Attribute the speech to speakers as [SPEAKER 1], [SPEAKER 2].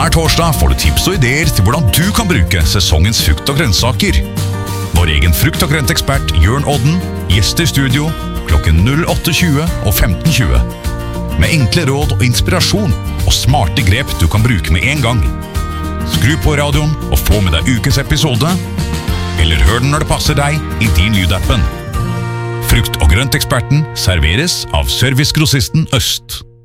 [SPEAKER 1] Hver torsdag får du tips og ideer til hvordan du kan bruke sesongens frukt og grønnsaker. Vår egen frukt- og grøntekspert Jørn Odden gjester studio klokken 08:20 og 15:20. Med enkle råd og inspirasjon og smarte grep du kan bruke med en gang. Skru på radioen og få med deg ukens episode, eller hør den når det passer deg i din lydappen. Frukt- og grønteksperten serveres av Servicegrossisten Øst.